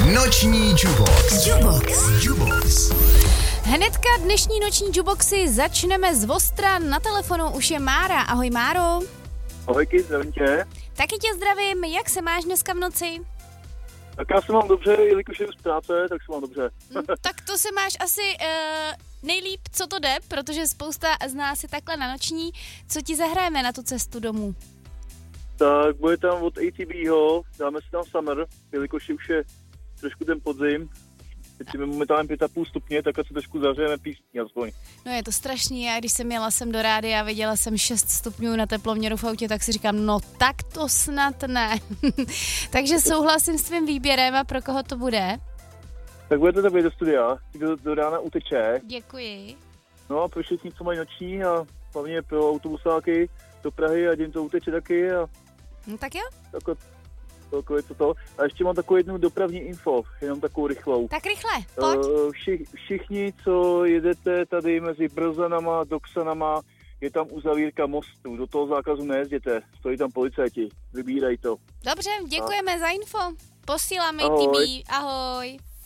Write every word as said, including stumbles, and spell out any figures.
Noční Jubox. Jubox. Jubox. Hnedka dnešní noční Juboxy začneme z Ostra. Na telefonu už je Mára. Ahoj Máro. Ahojky, zdravím tě. Taky tě zdravím. Jak se máš dneska v noci? Tak já se mám dobře, jelikož jdu z práce, tak se mám dobře. Hm, tak to se máš asi uh, nejlíp, co to jde, protože spousta z nás je takhle na noční. Co ti zahrajeme na tu cestu domů? Tak bude tam od A T B ho, dáme si tam Summer, jelikož už je trošku ten podzim. Teď jsme momentálně pět a půl stupně, tak se trošku zahřejeme písní aspoň. No je to strašný, já když jsem jela sem do rádia a viděla jsem šest stupňů na teploměru v autě, tak si říkám, no tak to snad ne. Takže souhlasím s tvým výběrem a pro koho to bude? Tak budete to být do studia, do, do rána uteče. Děkuji. No a pro všichni, co mají noční a hlavně pro autobusáky do Prahy a jim to uteče taky a... No tak jo. Tako, takové to to. A ještě mám takovou jednu dopravní info, jenom takovou rychlou. Tak rychle, pojď. Uh, vši, všichni, co jedete tady mezi Brzanama a Doksanama, je tam uzavírka mostu. Do toho zákazu nejezděte. Stojí tam policajti. Vybírají to. Dobře, děkujeme a... za info. Posíláme Ahoj. T B. Ahoj.